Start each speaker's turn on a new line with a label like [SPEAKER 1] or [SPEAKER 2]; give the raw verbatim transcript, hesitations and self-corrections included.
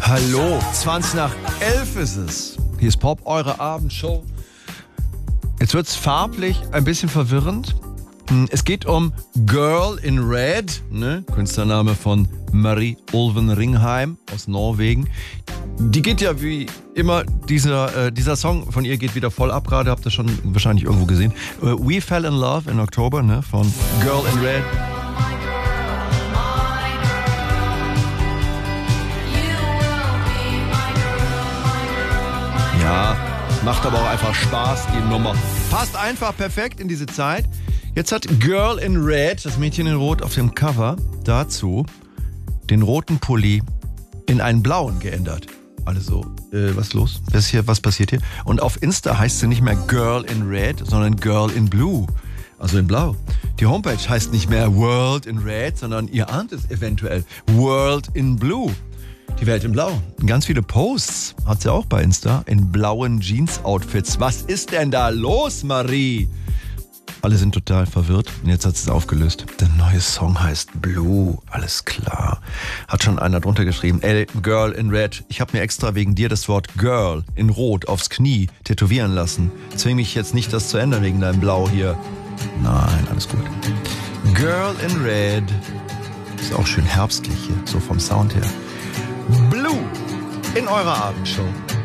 [SPEAKER 1] Hallo, zwanzig nach elf ist es. Hier ist Pop, eure Abendshow. Jetzt wird's farblich ein bisschen verwirrend. Es geht um Girl in Red, ne? Künstlername von Marie Ulven Ringheim aus Norwegen. Die geht ja wie immer, dieser, äh, dieser Song von ihr geht wieder voll ab, gerade habt ihr schon wahrscheinlich irgendwo gesehen. We Fell in Love in Oktober, ne? Von Girl in Red. Ja, macht aber auch einfach Spaß, die Nummer. Passt einfach perfekt in diese Zeit. Jetzt hat Girl in Red, das Mädchen in Rot auf dem Cover, dazu den roten Pulli in einen blauen geändert. Also, äh, was ist los? Was ist hier, was passiert hier? Und auf Insta heißt sie nicht mehr Girl in Red, sondern Girl in Blue. Also in Blau. Die Homepage heißt nicht mehr World in Red, sondern ihr ahnt es eventuell. World in Blue. Die Welt in Blau. Ganz viele Posts hat sie auch bei Insta in blauen Jeans-Outfits. Was ist denn da los, Marie? Alle sind total verwirrt und jetzt hat sie es aufgelöst. Der neue Song heißt Blue, alles klar. Hat schon einer drunter geschrieben, ey, Girl in Red, ich habe mir extra wegen dir das Wort Girl in Rot aufs Knie tätowieren lassen. Zwing mich jetzt nicht, das zu ändern wegen deinem Blau hier. Nein, alles gut. Girl in Red. Ist auch schön herbstlich hier, so vom Sound her. Blue in eurer Abendshow.